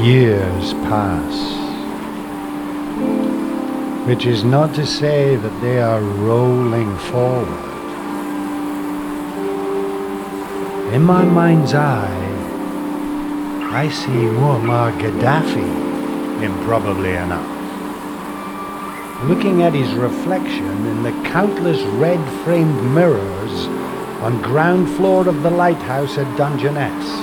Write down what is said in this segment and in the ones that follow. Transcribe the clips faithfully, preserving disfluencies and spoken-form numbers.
Years pass, which is not to say that they are rolling forward. In my mind's eye, I see Muammar Gaddafi, improbably enough, looking at his reflection in the countless red-framed mirrors on ground floor of the lighthouse at Dungeness.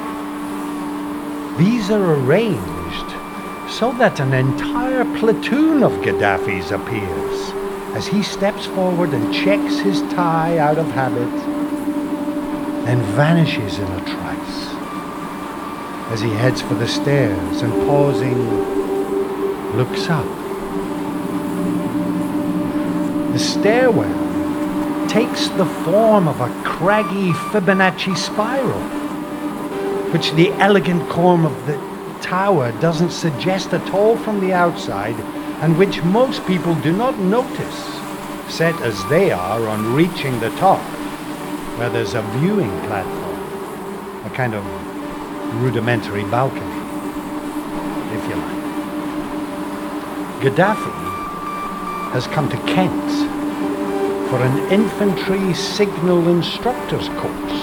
These are arranged so that an entire platoon of Gaddafis appears as he steps forward and checks his tie out of habit, then vanishes in a trice as he heads for the stairs and, pausing, looks up. The stairwell takes the form of a craggy Fibonacci spiral, which the elegant form of the tower doesn't suggest at all from the outside, and which most people do not notice, set as they are on reaching the top, where there's a viewing platform, a kind of rudimentary balcony, if you like. Gaddafi has come to Kent for an infantry signal instructor's course.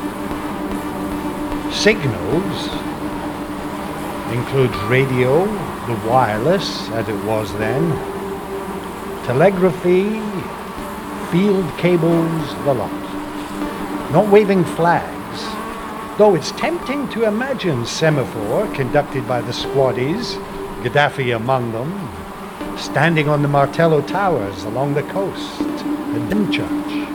Signals includes radio, the wireless as it was then, telegraphy, field cables, the lot. Not waving flags, though it's tempting to imagine semaphore conducted by the squaddies, Gaddafi among them, standing on the Martello Towers along the coast at Dymchurch.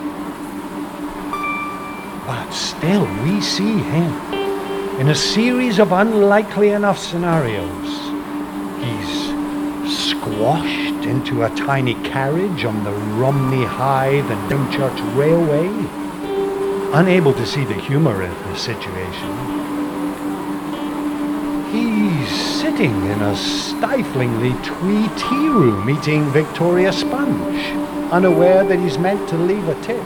But still we see him in a series of unlikely enough scenarios. He's squashed into a tiny carriage on the Romney Hythe and Dymchurch Railway, unable to see the humor of the situation. He's sitting in a stiflingly twee tea room eating Victoria Sponge, unaware that he's meant to leave a tip.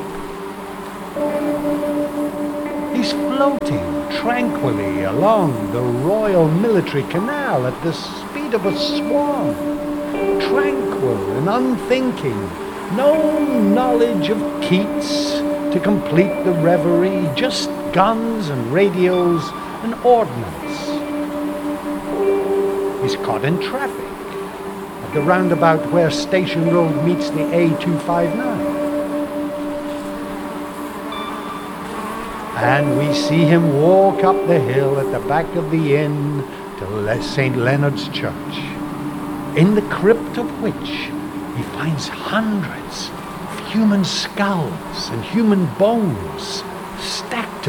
He's floating tranquilly along the Royal Military Canal at the speed of a swan, tranquil and unthinking, no knowledge of Keats to complete the reverie, just guns and radios and ordnance. He's caught in traffic at the roundabout where Station Road meets the A two fifty-nine. And we see him walk up the hill at the back of the inn to Saint Leonard's Church, in the crypt of which he finds hundreds of human skulls and human bones stacked